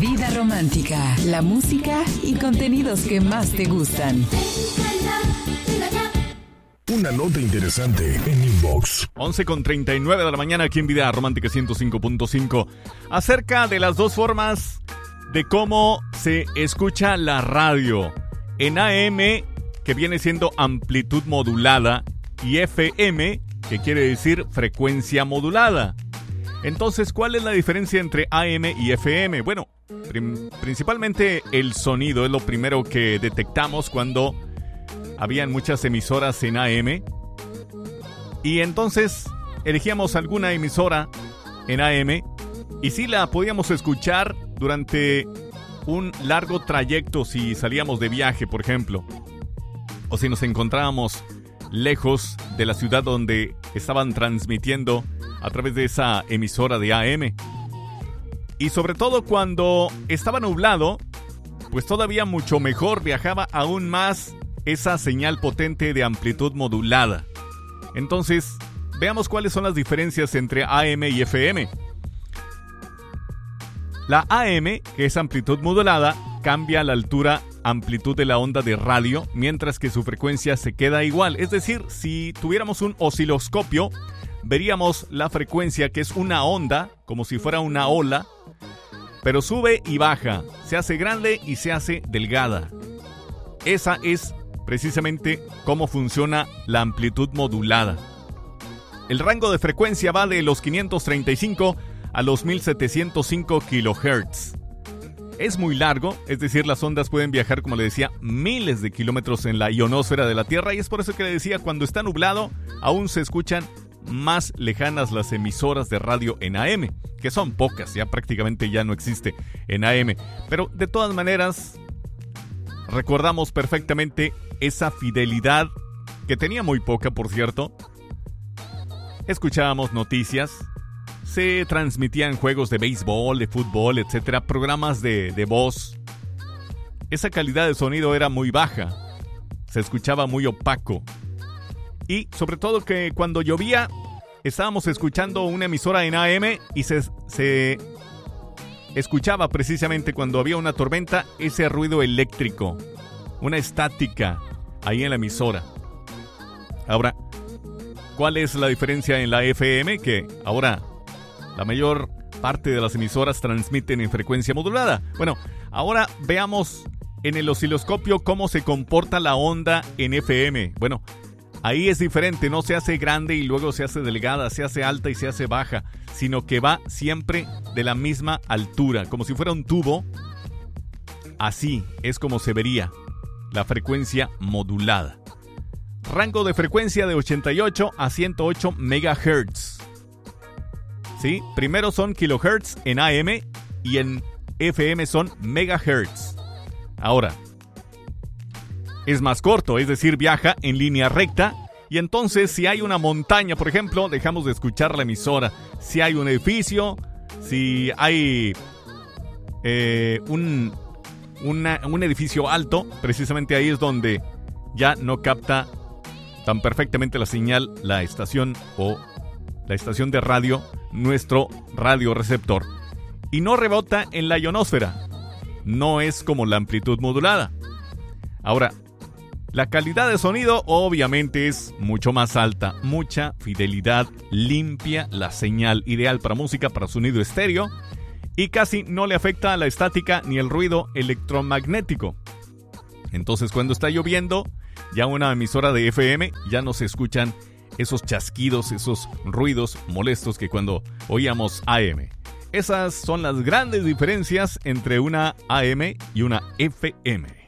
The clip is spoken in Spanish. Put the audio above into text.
Vida Romántica, la música y contenidos que más te gustan. Una nota interesante en Inbox. 11:39 de la mañana aquí en Vida Romántica 105.5. Acerca de las dos formas de cómo se escucha la radio. En AM, que viene siendo amplitud modulada, y FM, que quiere decir frecuencia modulada. Entonces, ¿cuál es la diferencia entre AM y FM? Bueno, principalmente el sonido es lo primero que detectamos cuando habían muchas emisoras en AM. Y entonces elegíamos alguna emisora en AM y sí la podíamos escuchar durante un largo trayecto si salíamos de viaje, por ejemplo. O si nos encontrábamos lejos de la ciudad donde estaban transmitiendo a través de esa emisora de AM. Y sobre todo cuando estaba nublado, pues todavía mucho mejor, viajaba aún más esa señal potente de amplitud modulada. Entonces, veamos cuáles son las diferencias entre AM y FM. La AM, que es amplitud modulada, cambia la amplitud de la onda de radio, mientras que su frecuencia se queda igual. Es decir, si tuviéramos un osciloscopio, veríamos la frecuencia, que es una onda, como si fuera una ola, pero sube y baja, se hace grande y se hace delgada. Esa es precisamente cómo funciona la amplitud modulada. El rango de frecuencia va de los 535 a los 1705 kHz. Es muy largo, es decir, las ondas pueden viajar, como le decía, miles de kilómetros en la ionosfera de la Tierra, y es por eso que le decía, cuando está nublado, aún se escuchan más lejanas las emisoras de radio en AM, que son pocas, ya prácticamente ya no existe en AM. Pero de todas maneras, recordamos perfectamente esa fidelidad, que tenía muy poca, por cierto. Escuchábamos noticias, se transmitían juegos de béisbol, de fútbol, etcétera, programas de voz. Esa calidad de sonido era muy baja, se escuchaba muy opaco. Y sobre todo que cuando llovía, estábamos escuchando una emisora en AM y se escuchaba precisamente cuando había una tormenta ese ruido eléctrico, una estática ahí en la emisora. Ahora, ¿cuál es la diferencia en la FM? Que ahora la mayor parte de las emisoras transmiten en frecuencia modulada. Bueno, ahora veamos en el osciloscopio cómo se comporta la onda en FM. Bueno, ahí es diferente, no se hace grande y luego se hace delgada, se hace alta y se hace baja, sino que va siempre de la misma altura, como si fuera un tubo. Así es como se vería la frecuencia modulada. Rango de frecuencia de 88 a 108 MHz. ¿Sí? Primero son kilohertz en AM y en FM son megahertz. Ahora, es más corto, es decir, viaja en línea recta. Y entonces, si hay una montaña, por ejemplo, dejamos de escuchar la emisora. Si hay un edificio, si hay un edificio alto, precisamente ahí es donde ya no capta tan perfectamente la señal, la estación o la estación de radio, nuestro radioreceptor. Y no rebota en la ionosfera. No es como la amplitud modulada. Ahora, la calidad de sonido obviamente es mucho más alta, mucha fidelidad, limpia la señal, ideal para música, para sonido estéreo, y casi no le afecta a la estática ni el ruido electromagnético. Entonces, cuando está lloviendo, ya una emisora de FM ya no se escuchan esos chasquidos, esos ruidos molestos que cuando oíamos AM. Esas son las grandes diferencias entre una AM y una FM.